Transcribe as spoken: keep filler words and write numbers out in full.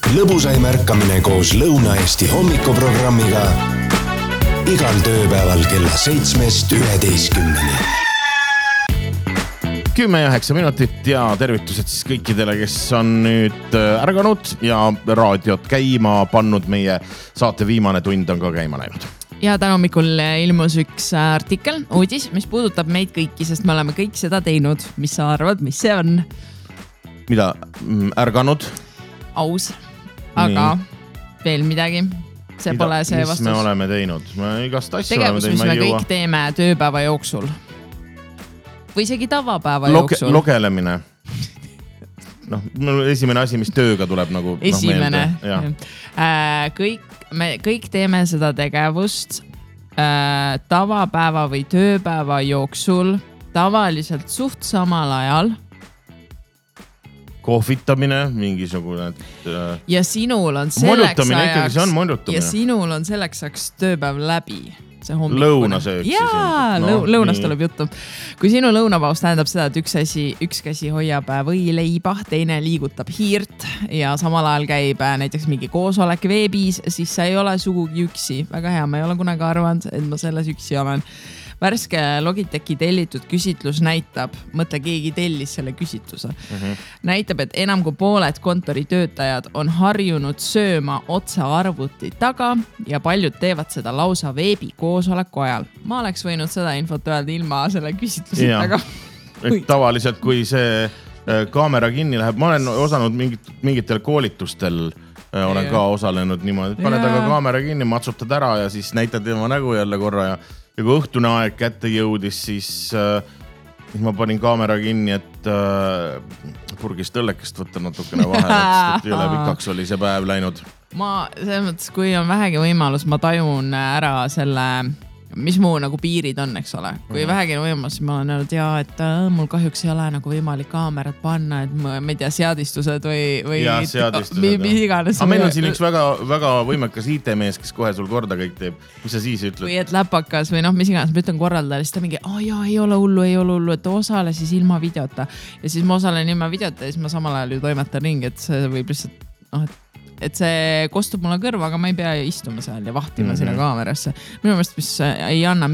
lõbusaim ärkamine koos Lõuna-Eesti hommikuprogrammiga igal tööpäeval kella seitsmest üheteistkümneni. Kümme ja üheksa minutit ja tervitused siis kõikidele, kes on nüüd ärganud ja raadiot käima pannud. Meie saate viimane tund on ka käima läinud. Ja täna hommikul ilmus üks artikkel, uudis, mis puudutab meid kõiki, sest me oleme kõik seda teinud. Mis sa arvad, mis see on? Mida? Ärganud? Aus. Aga Nii. veel midagi. See Mida, pole see vastus. Mis me oleme teinud? Me igast asju Tegevus, oleme teinud. Tegevus, mis me jõua. kõik teeme tööpäeva jooksul. Või isegi tavapäeva Loge, jooksul. Logelemine. noh, esimene asi, mis tööga tuleb nagu esimene. No, äh, kõik, me kõik teeme seda tegevust äh, tavapäeva või tööpäeva jooksul tavaliselt suht samal ajal. Kohvitamine, mingisugune. Äh, ja sinul on selleks ajaks, on ja sinul on selleks ajaks tööpäev läbi. Lõunasööks. Jaa, no, lõunas tuleb juttu. Kui sinu lõunapaus tähendab seda, et üks, asi, üks käsi hoiab võileiba, teine liigutab hiirt ja samal ajal käib näiteks mingi koosolek veebis, siis sa ei ole sugugi üksi. Väga hea, ma ei ole kunagi arvanud, et ma selles üksi olen. Värske Logitechi tellitud küsitlus näitab, mõtle keegi tellis selle küsitluse, mm-hmm. näitab, et enam kui pooled kontoritöötajad on harjunud sööma otse arvuti taga ja paljud teevad seda lausa veebi koosoleku ajal. Ma oleks võinud seda infot öelda ilma selle küsitlusitaga. Tavaliselt, kui see kaamera kinni läheb, ma olen osanud mingit, mingitel koolitustel, olen ja. ka osalenud niimoodi, et paned aga kaamera kinni, matsutad ära ja siis näitad tema nägu jälle korra ja Ja kui õhtune aeg kätte jõudis, siis äh, ma panin kaamera kinni, et äh, purgist õllekest võtta natukene vahel, et üle pikaks oli see päev läinud. Ma selles mõttes, kui on vähegi võimalus, ma tajun ära selle, mis muu nagu piirid on, eks ole. Kui mm. vähegi võimalus, ma olen öelnud, jaa, et äh, mul kahjuks ei ole nagu võimalik kaamerat panna, et ma, ma ei tea, seadistused või, või ja, seadistused, mis, mis iganes. Aga meil on siin üks väga, väga võimekas I T-mees, kes kohe sul korda kõik teeb. Mis sa siis ütled? Või et läpakas või noh, mis iganes, ma ütlen korraldada, siis ta mingi, aa jaa, ei ole hullu, ei ole hullu, et osale siis ilma videota. Ja siis ma osalen ilma videota ja siis ma samal ajal ju toimetan ringi, et see võib lihtsalt, noh, et et see kostub mulle kõrva, aga ma ei pea istuma seal ja vahtima mm-hmm. sinna kaamerasse. Minu meelest, mis ei anna